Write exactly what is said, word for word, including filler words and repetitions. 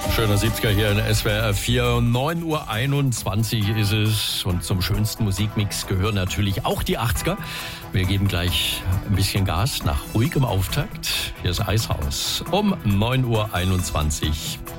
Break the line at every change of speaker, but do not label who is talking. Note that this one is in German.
Schöner siebziger hier in S W R vier. neun Uhr einundzwanzig ist es. Und zum schönsten Musikmix gehören natürlich auch die achtziger. Wir geben gleich ein bisschen Gas nach ruhigem Auftakt. Hier ist Eishaus um neun Uhr einundzwanzig.